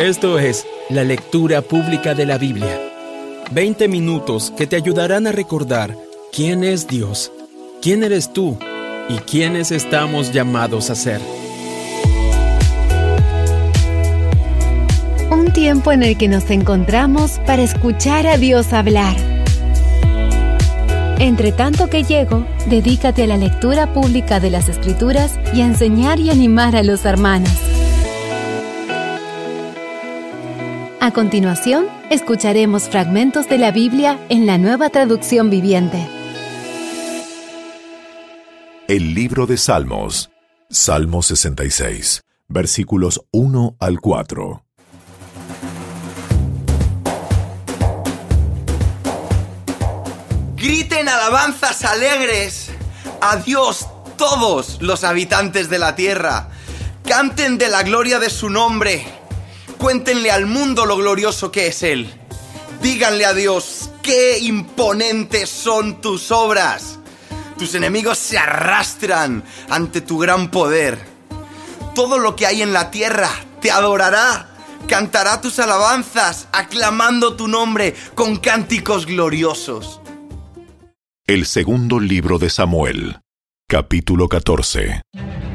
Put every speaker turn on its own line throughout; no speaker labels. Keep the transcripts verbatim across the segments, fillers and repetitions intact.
Esto es la lectura pública de la Biblia. veinte minutos que te ayudarán a recordar quién es Dios, quién eres tú y quiénes estamos llamados a ser.
Un tiempo en el que nos encontramos para escuchar a Dios hablar. Entre tanto que llego, dedícate a la lectura pública de las Escrituras y a enseñar y animar a los hermanos. A continuación, escucharemos fragmentos de la Biblia en la Nueva Traducción Viviente.
El libro de Salmos, Salmo sesenta y seis, versículos uno al cuatro.
Griten alabanzas alegres a Dios todos los habitantes de la tierra. Canten de la gloria de su nombre. Cuéntenle al mundo lo glorioso que es Él. Díganle a Dios, qué imponentes son tus obras. Tus enemigos se arrastran ante tu gran poder. Todo lo que hay en la tierra te adorará. Cantará tus alabanzas, aclamando tu nombre con cánticos gloriosos.
El segundo libro de Samuel, capítulo catorce.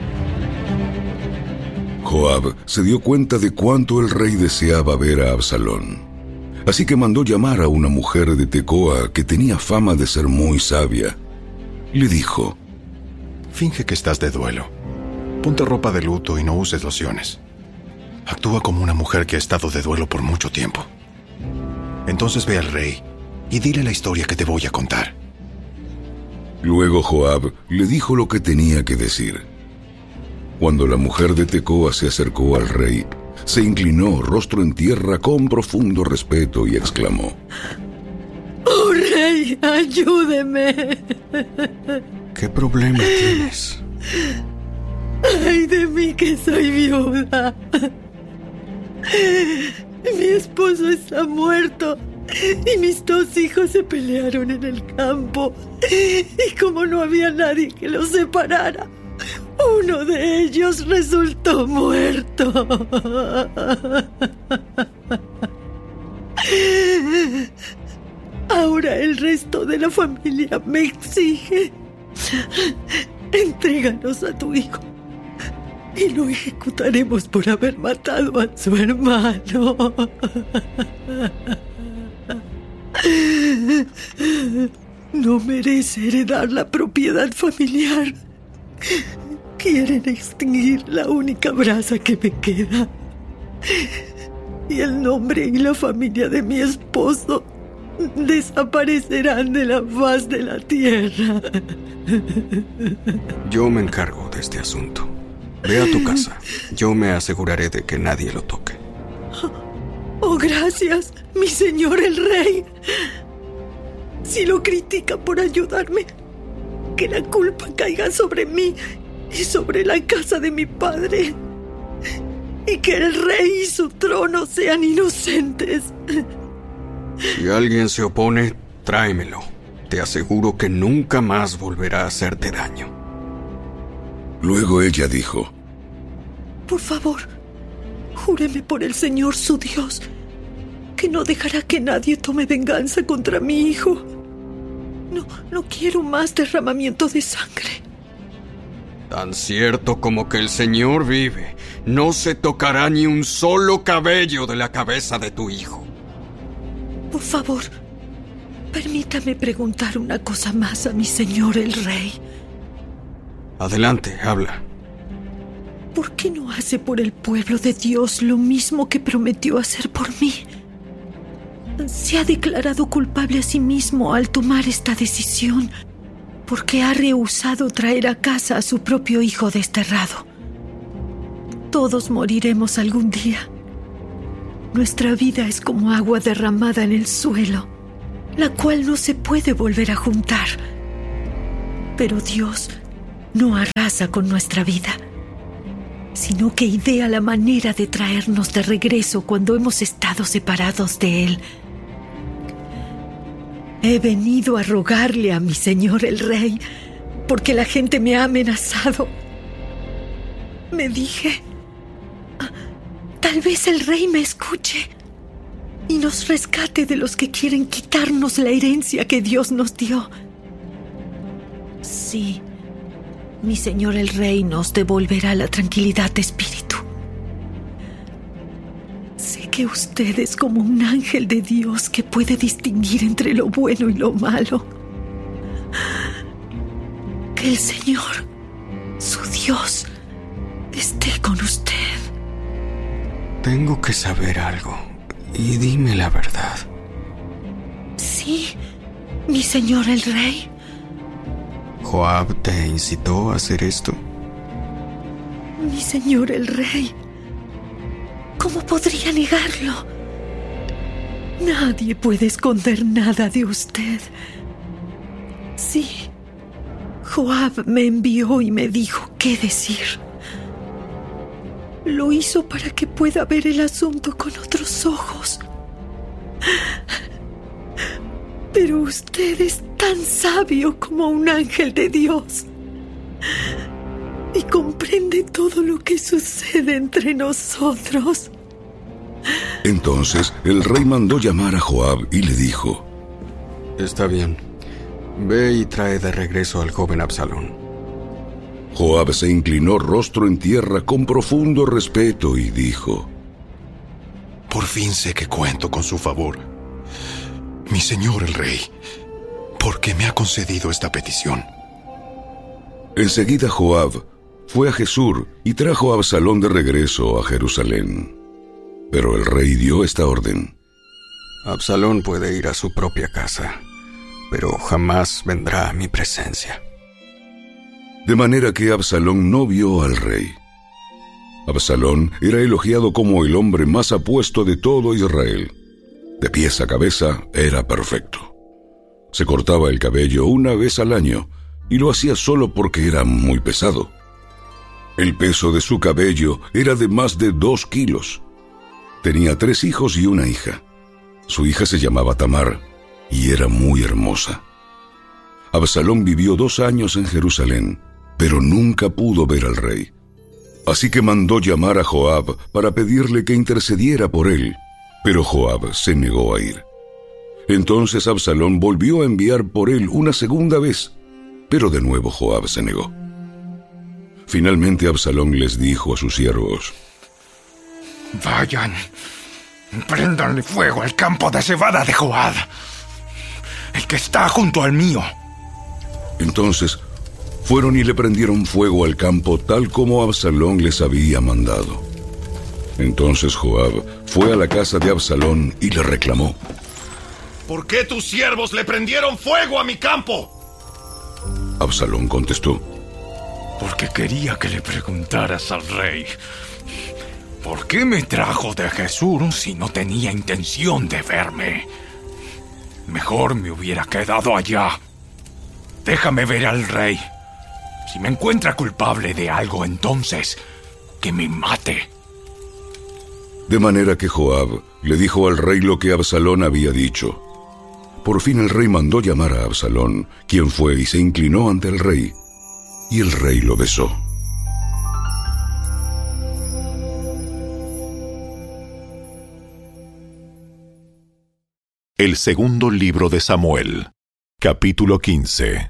Joab se dio cuenta de cuánto el rey deseaba ver a Absalón. Así que mandó llamar a una mujer de Tecoa que tenía fama de ser muy sabia. Le dijo:
Finge que estás de duelo. Ponte ropa de luto y no uses lociones. Actúa como una mujer que ha estado de duelo por mucho tiempo. Entonces ve al rey y dile la historia que te voy a contar.
Luego Joab le dijo lo que tenía que decir. Cuando la mujer de Tecoa se acercó al rey, se inclinó rostro en tierra con profundo respeto y exclamó:
¡Oh, rey, ayúdeme!
¿Qué problema tienes?
¡Ay de mí que soy viuda! Mi esposo está muerto y mis dos hijos se pelearon en el campo. Y como no había nadie que los separara, uno de ellos resultó muerto. Ahora el resto de la familia me exige: entréganos a tu hijo y lo ejecutaremos por haber matado a su hermano. No merece heredar la propiedad familiar. Quieren extinguir la única brasa que me queda. Y el nombre y la familia de mi esposo desaparecerán de la faz de la tierra.
Yo me encargo de este asunto. Ve a tu casa. Yo me aseguraré de que nadie lo toque.
Oh, gracias, mi señor el rey. Si lo critica por ayudarme, que la culpa caiga sobre mí y sobre la casa de mi padre, y que el rey y su trono sean inocentes.
Si alguien se opone, tráemelo. Te aseguro que nunca más volverá a hacerte daño.
Luego ella dijo:
Por favor, júreme por el Señor su Dios que no dejará que nadie tome venganza contra mi hijo. No, no quiero más derramamiento de sangre.
Tan cierto como que el Señor vive, no se tocará ni un solo cabello de la cabeza de tu hijo.
Por favor, permítame preguntar una cosa más a mi señor el rey.
Adelante, habla.
¿Por qué no hace por el pueblo de Dios lo mismo que prometió hacer por mí? Se ha declarado culpable a sí mismo al tomar esta decisión, porque ha rehusado traer a casa a su propio hijo desterrado. Todos moriremos algún día. Nuestra vida es como agua derramada en el suelo, la cual no se puede volver a juntar. Pero Dios no arrasa con nuestra vida, sino que idea la manera de traernos de regreso cuando hemos estado separados de Él. He venido a rogarle a mi señor el rey, porque la gente me ha amenazado. Me dije: Tal vez el rey me escuche y nos rescate de los que quieren quitarnos la herencia que Dios nos dio. Sí, mi señor el rey nos devolverá la tranquilidad de espíritu. Sé que usted es como un ángel de Dios que puede distinguir entre lo bueno y lo malo. Que el Señor, su Dios, esté con usted.
Tengo que saber algo, y dime la verdad.
Sí, mi señor el rey.
¿Joab te incitó a hacer esto?
Mi señor el rey. ¿Cómo podría negarlo? Nadie puede esconder nada de usted. Sí, Joab me envió y me dijo qué decir. Lo hizo para que pueda ver el asunto con otros ojos. Pero usted es tan sabio como un ángel de Dios y comprende todo lo que sucede entre nosotros.
Entonces el rey mandó llamar a Joab y le dijo:
Está bien, ve y trae de regreso al joven Absalón.
Joab se inclinó rostro en tierra con profundo respeto y dijo:
Por fin sé que cuento con su favor, mi señor el rey, porque me ha concedido esta petición.
Enseguida Joab fue a Jesús y trajo a Absalón de regreso a Jerusalén. Pero el rey dio esta orden:
Absalón puede ir a su propia casa, pero jamás vendrá a mi presencia.
De manera que Absalón no vio al rey. Absalón era elogiado como el hombre más apuesto de todo Israel. De pies a cabeza era perfecto. Se cortaba el cabello una vez al año y lo hacía solo porque era muy pesado. El peso de su cabello era de más de dos kilos. Tenía tres hijos y una hija. Su hija se llamaba Tamar y era muy hermosa. Absalón vivió dos años en Jerusalén, pero nunca pudo ver al rey. Así que mandó llamar a Joab para pedirle que intercediera por él, pero Joab se negó a ir. Entonces Absalón volvió a enviar por él una segunda vez, pero de nuevo Joab se negó. Finalmente Absalón les dijo a sus siervos:
Vayan, préndanle fuego al campo de cebada de Joab, el que está junto al mío.
Entonces fueron y le prendieron fuego al campo tal como Absalón les había mandado. Entonces Joab fue a la casa de Absalón y le reclamó:
¿Por qué tus siervos le prendieron fuego a mi campo?
Absalón contestó:
Porque quería que le preguntaras al rey, ¿por qué me trajo de Jesús si no tenía intención de verme? Mejor me hubiera quedado allá. Déjame ver al rey. Si me encuentra culpable de algo, entonces que me mate.
De manera que Joab le dijo al rey lo que Absalón había dicho. Por fin el rey mandó llamar a Absalón, quien fue y se inclinó ante el rey, y el rey lo besó.
El segundo libro de Samuel, capítulo quince.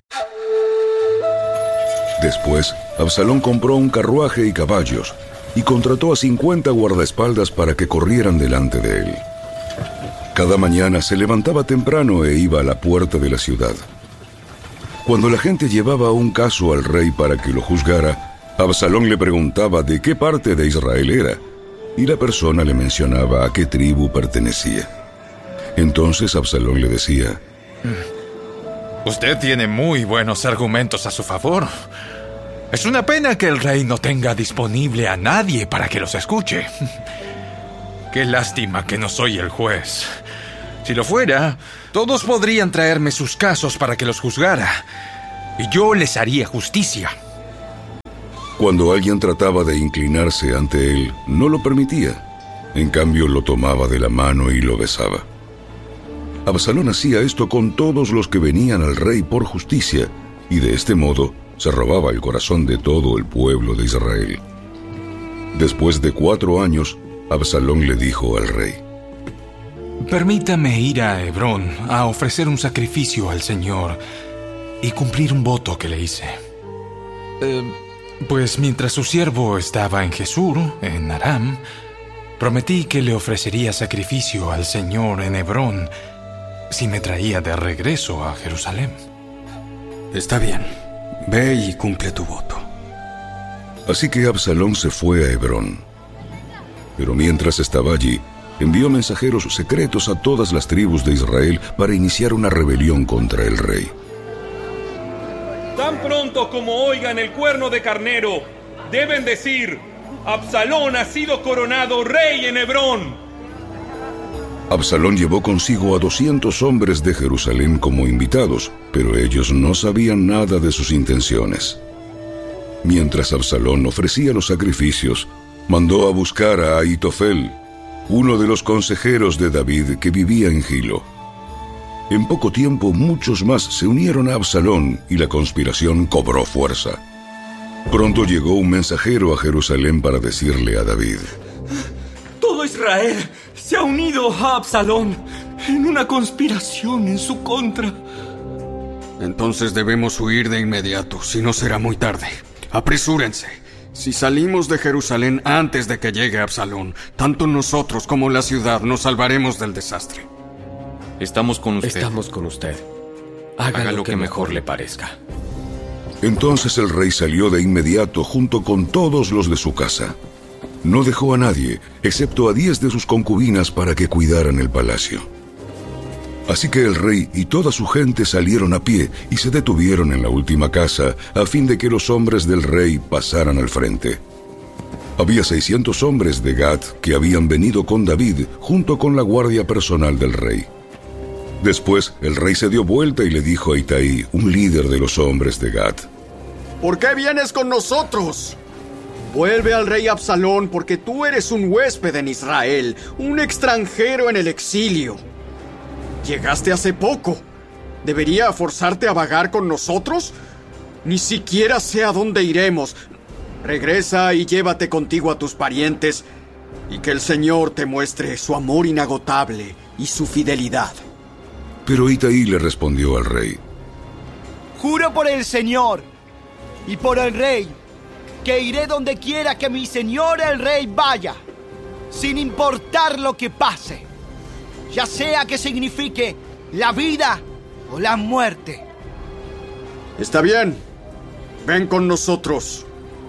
Después, Absalón compró un carruaje y caballos, y contrató a cincuenta guardaespaldas para que corrieran delante de él. Cada mañana se levantaba temprano e iba a la puerta de la ciudad. Cuando la gente llevaba un caso al rey para que lo juzgara, Absalón le preguntaba de qué parte de Israel era, y la persona le mencionaba a qué tribu pertenecía. Entonces Absalón le decía:
Usted tiene muy buenos argumentos a su favor. Es una pena que el rey no tenga disponible a nadie para que los escuche. Qué lástima que no soy el juez. Si lo fuera, todos podrían traerme sus casos para que los juzgara, y yo les haría justicia.
Cuando alguien trataba de inclinarse ante él, no lo permitía. En cambio, lo tomaba de la mano y lo besaba. Absalón hacía esto con todos los que venían al rey por justicia, y de este modo se robaba el corazón de todo el pueblo de Israel. Después de cuatro años, Absalón le dijo al rey:
Permítame ir a Hebrón a ofrecer un sacrificio al Señor y cumplir un voto que le hice. Eh, pues mientras su siervo estaba en Jesús, en Aram, prometí que le ofrecería sacrificio al Señor en Hebrón si me traía de regreso a Jerusalén.
Está bien. Ve y cumple tu voto.
Así que Absalón se fue a Hebrón. Pero mientras estaba allí, envió mensajeros secretos a todas las tribus de Israel para iniciar una rebelión contra el rey.
Tan pronto como oigan el cuerno de carnero, deben decir: Absalón ha sido coronado rey en Hebrón.
Absalón llevó consigo a doscientos hombres de Jerusalén como invitados, pero ellos no sabían nada de sus intenciones. Mientras Absalón ofrecía los sacrificios, mandó a buscar a Ahitofel, uno de los consejeros de David que vivía en Gilo. En poco tiempo muchos más se unieron a Absalón y la conspiración cobró fuerza. Pronto llegó un mensajero a Jerusalén para decirle a David:
Todo Israel se ha unido a Absalón en una conspiración en su contra.
Entonces debemos huir de inmediato, si no será muy tarde. Apresúrense. Si salimos de Jerusalén antes de que llegue Absalón, tanto nosotros como la ciudad nos salvaremos del desastre.
Estamos con usted.
Estamos con usted. Haga, Haga lo, lo que, que mejor le parezca.
Entonces el rey salió de inmediato junto con todos los de su casa. No dejó a nadie, excepto a diez de sus concubinas para que cuidaran el palacio. Así que el rey y toda su gente salieron a pie y se detuvieron en la última casa a fin de que los hombres del rey pasaran al frente. Había seiscientos hombres de Gat que habían venido con David junto con la guardia personal del rey. Después el rey se dio vuelta y le dijo a Itaí, un líder de los hombres de Gat:
¿Por qué vienes con nosotros? Vuelve al rey Absalón, porque tú eres un huésped en Israel, un extranjero en el exilio. Llegaste hace poco. ¿Debería forzarte a vagar con nosotros? Ni siquiera sé a dónde iremos. Regresa y llévate contigo a tus parientes, y que el Señor te muestre su amor inagotable y su fidelidad.
Pero Itaí le respondió al rey:
Juro por el Señor y por el rey que iré donde quiera que mi señor el rey vaya, sin importar lo que pase, ya sea que signifique la vida o la muerte.
Está bien, ven con nosotros.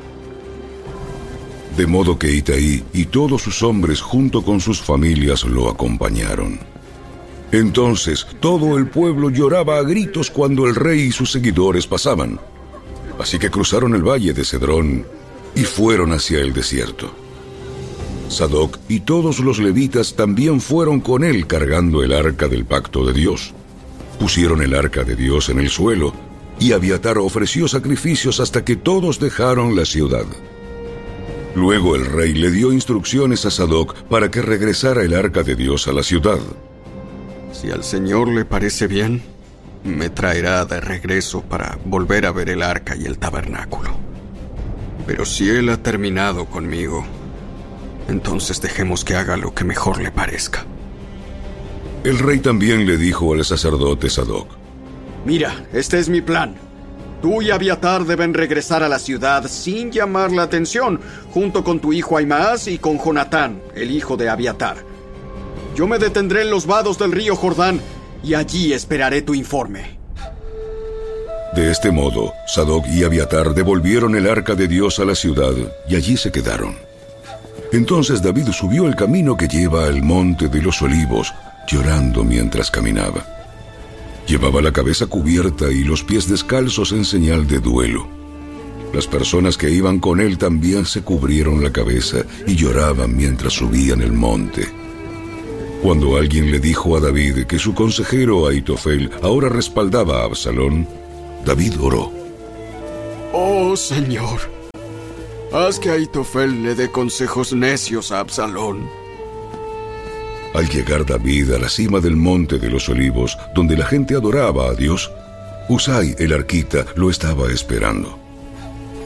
De modo que Itaí y todos sus hombres junto con sus familias lo acompañaron. Entonces todo el pueblo lloraba a gritos cuando el rey y sus seguidores pasaban. Así que cruzaron el valle de Cedrón y fueron hacia el desierto. Sadoc y todos los levitas también fueron con él cargando el arca del pacto de Dios. Pusieron el arca de Dios en el suelo y Abiatar ofreció sacrificios hasta que todos dejaron la ciudad. Luego el rey le dio instrucciones a Sadoc para que regresara el arca de Dios a la ciudad.
Si al Señor le parece bien, me traerá de regreso para volver a ver el arca y el tabernáculo. Pero si él ha terminado conmigo, entonces dejemos que haga lo que mejor le parezca.
El rey también le dijo al sacerdote Sadoc:
Mira, este es mi plan. Tú y Abiatar deben regresar a la ciudad sin llamar la atención, junto con tu hijo Ahimaas y con Jonatán, el hijo de Abiatar. Yo me detendré en los vados del río Jordán y allí esperaré tu informe.
De este modo, Sadoc y Abiatar devolvieron el arca de Dios a la ciudad y allí se quedaron. Entonces David subió el camino que lleva al monte de los olivos, llorando mientras caminaba. Llevaba la cabeza cubierta y los pies descalzos en señal de duelo. Las personas que iban con él también se cubrieron la cabeza y lloraban mientras subían el monte. Cuando alguien le dijo a David que su consejero Ahitofel ahora respaldaba a Absalón, David oró:
Oh, Señor, haz que Ahitofel le dé consejos necios a Absalón.
Al llegar David a la cima del monte de los olivos, donde la gente adoraba a Dios, Husai el arquita lo estaba esperando.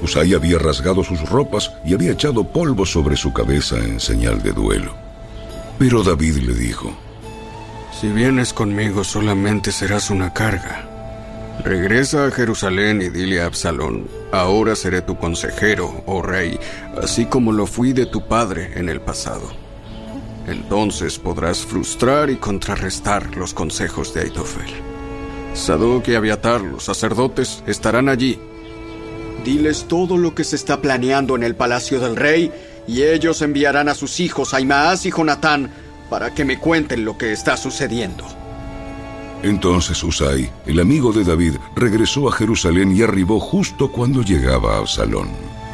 Husai había rasgado sus ropas y había echado polvo sobre su cabeza en señal de duelo. Pero David le dijo:
Si vienes conmigo solamente serás una carga. Regresa a Jerusalén y dile a Absalón: ahora seré tu consejero, oh rey, así como lo fui de tu padre en el pasado. Entonces podrás frustrar y contrarrestar los consejos de Ahitofel. Sadoc y Abiatar, los sacerdotes, estarán allí. Diles todo lo que se está planeando en el palacio del rey, y ellos enviarán a sus hijos Ahimaas y Jonatán para que me cuenten lo que está sucediendo.
Entonces Husai, el amigo de David, regresó a Jerusalén y arribó justo cuando llegaba Absalón.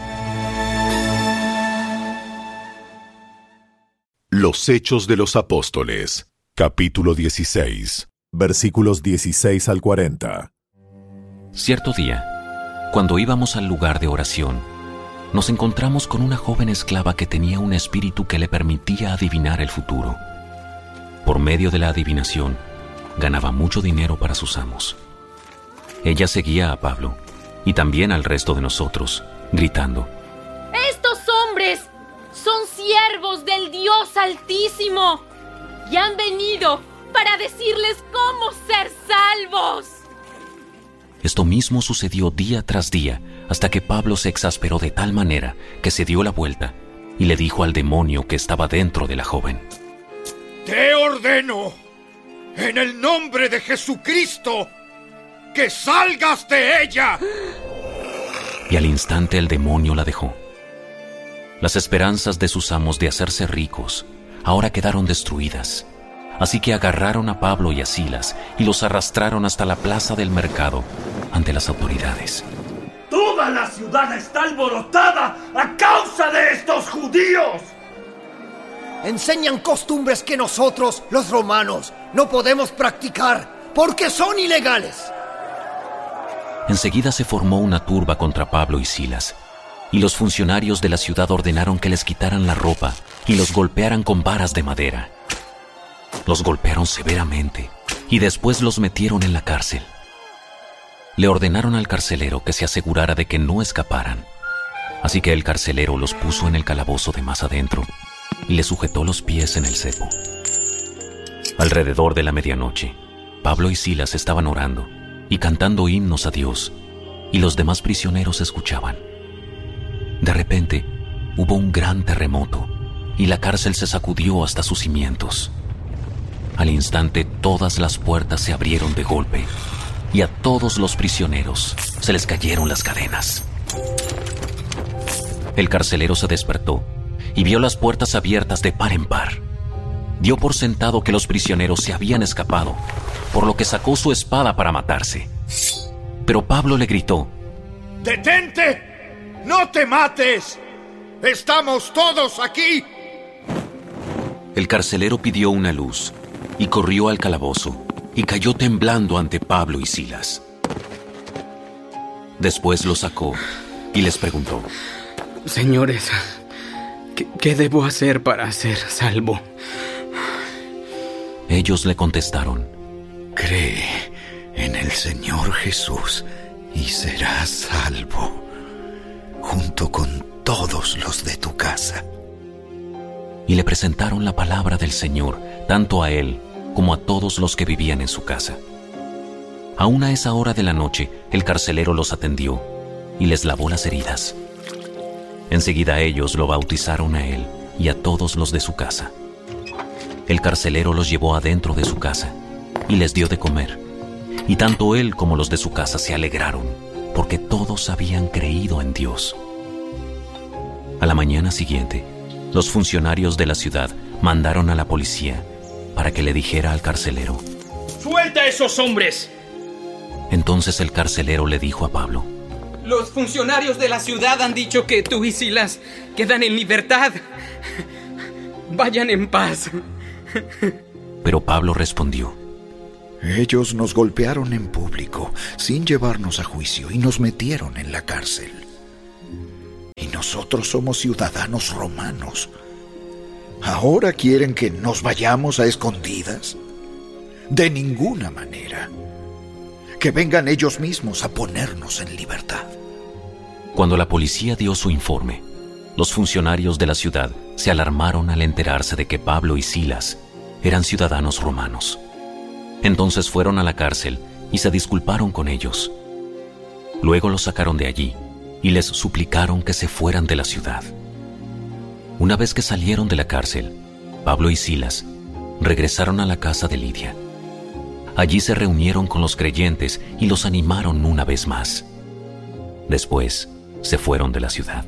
Los Hechos de los Apóstoles, capítulo dieciséis, versículos dieciséis al cuarenta.
Cierto día, cuando íbamos al lugar de oración, nos encontramos con una joven esclava que tenía un espíritu que le permitía adivinar el futuro. Por medio de la adivinación, ganaba mucho dinero para sus amos. Ella seguía a Pablo y también al resto de nosotros, gritando:
¡Estos hombres son siervos del Dios Altísimo y han venido para decirles cómo ser salvos!
Esto mismo sucedió día tras día, hasta que Pablo se exasperó de tal manera que se dio la vuelta y le dijo al demonio que estaba dentro de la joven:
Te ordeno, en el nombre de Jesucristo, que salgas de ella.
Y al instante el demonio la dejó. Las esperanzas de sus amos de hacerse ricos ahora quedaron destruidas. Así que agarraron a Pablo y a Silas y los arrastraron hasta la plaza del mercado ante las autoridades.
¡Toda la ciudad está alborotada a causa de estos judíos!
Enseñan costumbres que nosotros, los romanos, no podemos practicar porque son ilegales.
Enseguida se formó una turba contra Pablo y Silas, y los funcionarios de la ciudad ordenaron que les quitaran la ropa y los golpearan con varas de madera. Los golpearon severamente y después los metieron en la cárcel. Le ordenaron al carcelero que se asegurara de que no escaparan. Así que el carcelero los puso en el calabozo de más adentro y les sujetó los pies en el cepo. Alrededor de la medianoche, Pablo y Silas estaban orando y cantando himnos a Dios, y los demás prisioneros escuchaban. De repente, hubo un gran terremoto y la cárcel se sacudió hasta sus cimientos. Al instante, todas las puertas se abrieron de golpe y a todos los prisioneros se les cayeron las cadenas. El carcelero se despertó y vio las puertas abiertas de par en par. Dio por sentado que los prisioneros se habían escapado, por lo que sacó su espada para matarse. Pero Pablo le gritó:
¡Detente! ¡No te mates! ¡Estamos todos aquí!
El carcelero pidió una luz y corrió al calabozo y cayó temblando ante Pablo y Silas. Después los sacó y les preguntó:
Señores, ¿qué, qué debo hacer para ser salvo?
Ellos le contestaron:
Cree en el Señor Jesús y serás salvo, junto con todos los de tu casa.
Y le presentaron la palabra del Señor, tanto a él como a todos los que vivían en su casa. Aún a esa hora de la noche, el carcelero los atendió y les lavó las heridas. Enseguida ellos lo bautizaron a él y a todos los de su casa. El carcelero los llevó adentro de su casa y les dio de comer. Y tanto él como los de su casa se alegraron, porque todos habían creído en Dios. A la mañana siguiente, los funcionarios de la ciudad mandaron a la policía para que le dijera al carcelero:
¡Suelta a esos hombres!
Entonces el carcelero le dijo a Pablo:
Los funcionarios de la ciudad han dicho que tú y Silas quedan en libertad. Vayan en paz.
Pero Pablo respondió:
Ellos nos golpearon en público, sin llevarnos a juicio, y nos metieron en la cárcel. Y nosotros somos ciudadanos romanos. ¿Ahora quieren que nos vayamos a escondidas? De ninguna manera. Que vengan ellos mismos a ponernos en libertad.
Cuando la policía dio su informe, los funcionarios de la ciudad se alarmaron al enterarse de que Pablo y Silas eran ciudadanos romanos. Entonces fueron a la cárcel y se disculparon con ellos. Luego los sacaron de allí y les suplicaron que se fueran de la ciudad. Una vez que salieron de la cárcel, Pablo y Silas regresaron a la casa de Lidia. Allí se reunieron con los creyentes y los animaron una vez más. Después, se fueron de la ciudad.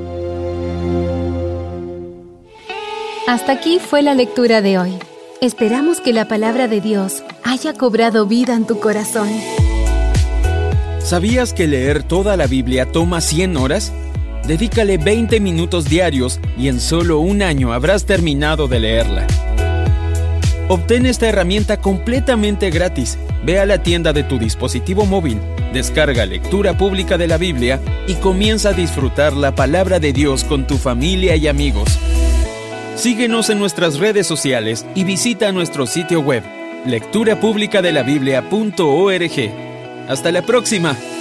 Hasta aquí fue la lectura de hoy. Esperamos que la palabra de Dios haya cobrado vida en tu corazón.
¿Sabías que leer toda la Biblia toma cien horas? Dedícale veinte minutos diarios y en solo un año habrás terminado de leerla. Obtén esta herramienta completamente gratis. Ve a la tienda de tu dispositivo móvil, descarga Lectura Pública de la Biblia y comienza a disfrutar la palabra de Dios con tu familia y amigos. Síguenos en nuestras redes sociales y visita nuestro sitio web lectura pública de la biblia punto org. ¡Hasta la próxima!